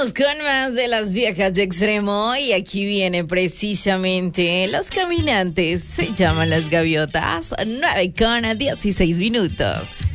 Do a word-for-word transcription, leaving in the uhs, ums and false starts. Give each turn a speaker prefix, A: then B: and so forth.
A: Seguimos con más de las viejas de extremo y aquí viene precisamente Los Caminantes, se llaman Las Gaviotas, nueve con dieciséis minutos.